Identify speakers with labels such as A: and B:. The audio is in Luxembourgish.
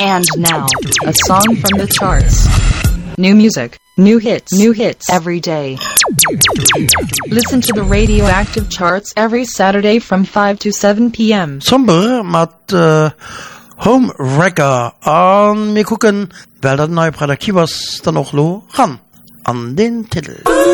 A: And now, a song from the charts. New music, new hits every day. Listen to the Radioactive Charts every Saturday from 5 to 7 p.m.
B: Somber mit Home Wrecker an wir gucken, wer das neue Produkt was dann noch lo ran an den Titel.